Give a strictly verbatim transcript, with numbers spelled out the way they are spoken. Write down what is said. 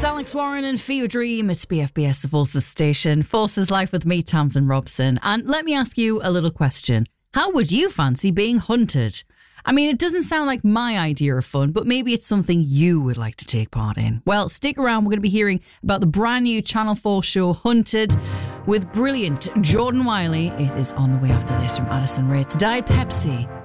Alex Warren and Fever Dream. It's B F B S, the Forces station. Forces Life with me, Tamsin Robson. And let me ask you a little question. How would you fancy being hunted? I mean, it doesn't sound like my idea of fun, but maybe it's something you would like to take part in. Well, stick around. We're going to be hearing about the brand new Channel four show Hunted with brilliant Jordan Wiley. It is on the way after this from Addison Rae. It's Diet Pepsi